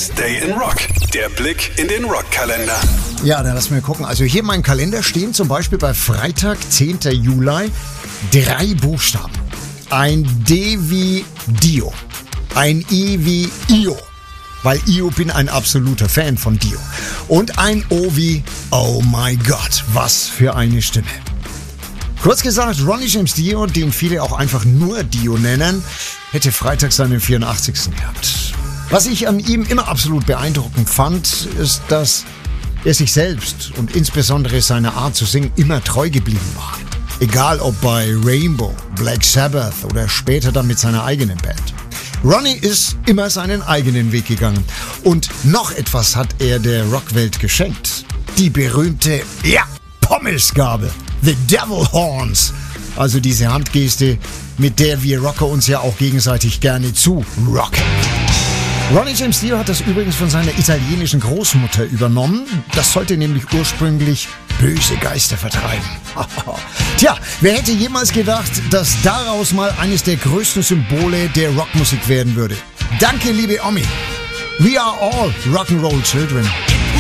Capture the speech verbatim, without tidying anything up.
This Day in Rock. Der Blick in den Rockkalender. Ja, dann lass mal gucken. Also hier in meinem Kalender stehen zum Beispiel bei Freitag, zehnten Juli, drei Buchstaben. Ein D wie Dio. Ein I wie Io. Weil Io bin ein absoluter Fan von Dio. Und ein O wie Oh my God, was für eine Stimme. Kurz gesagt, Ronnie James Dio, den viele auch einfach nur Dio nennen, hätte Freitag seinen vierundachtzigsten gehabt. Was ich an ihm immer absolut beeindruckend fand, ist, dass er sich selbst und insbesondere seiner Art zu singen immer treu geblieben war. Egal ob bei Rainbow, Black Sabbath oder später dann mit seiner eigenen Band. Ronnie ist immer seinen eigenen Weg gegangen. Und noch etwas hat er der Rockwelt geschenkt. Die berühmte, ja, Pommesgabel. The Devil Horns. Also diese Handgeste, mit der wir Rocker uns ja auch gegenseitig gerne zu rocken. Ronnie James Dio hat das übrigens von seiner italienischen Großmutter übernommen. Das sollte nämlich ursprünglich böse Geister vertreiben. Tja, wer hätte jemals gedacht, dass daraus mal eines der größten Symbole der Rockmusik werden würde? Danke, liebe Omi. We are all Rock'n'Roll Children.